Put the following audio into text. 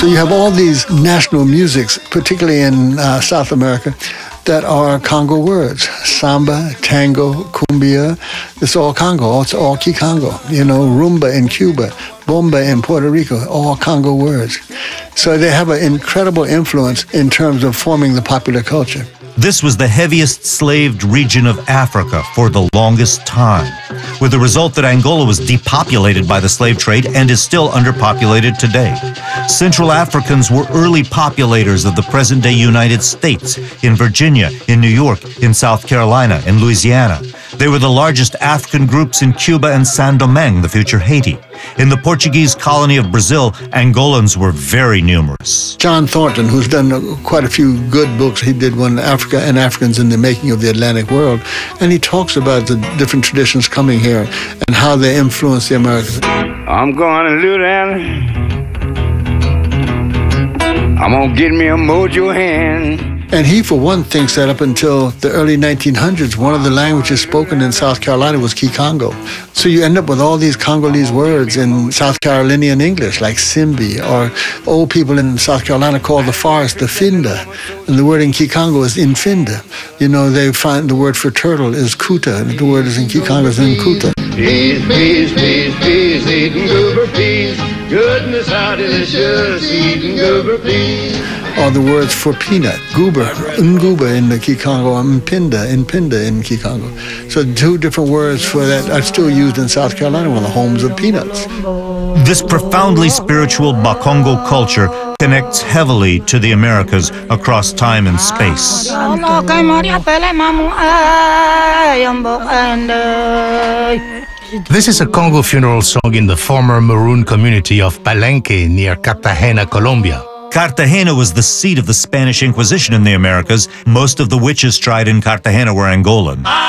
So you have all these national musics, particularly in South America, that are Congo words. Samba, tango, cumbia, it's all Congo, it's all Kikongo. Rumba in Cuba, bomba in Puerto Rico, all Congo words. So they have an incredible influence in terms of forming the popular culture. This was the heaviest slaved region of Africa for the longest time, with the result that Angola was depopulated by the slave trade and is still underpopulated today. Central Africans were early populators of the present-day United States, in Virginia, in New York, in South Carolina, in Louisiana. They were the largest African groups in Cuba and Saint-Domingue, the future Haiti. In the Portuguese colony of Brazil, Angolans were very numerous. John Thornton, who's done quite a few good books, he did one, Africa and Africans in the Making of the Atlantic World, and he talks about the different traditions coming here and how they influence the Americans. I'm going to Louisiana. I'm going to get me a mojo hand. And he, for one, thinks that up until the early 1900s, one of the languages spoken in South Carolina was Kikongo. So you end up with all these Congolese words in South Carolinian English, like Simbi, or old people in South Carolina call the forest the Finda, and the word in Kikongo is Infinda. They find the word for turtle is Kuta, and the word is in Kikongo is Nkuta. Peas, peas, peas, peas, eating goober peas. Goodness, how delicious, eating goober peas. Are the words for peanut, goober, nguba in the Kikongo, and pinda in Kikongo. So two different words for that are still used in South Carolina, one of the homes of peanuts. This profoundly spiritual Bakongo culture connects heavily to the Americas across time and space. This is a Congo funeral song in the former Maroon community of Palenque near Cartagena, Colombia. Cartagena was the seat of the Spanish Inquisition in the Americas. Most of the witches tried in Cartagena were Angolan.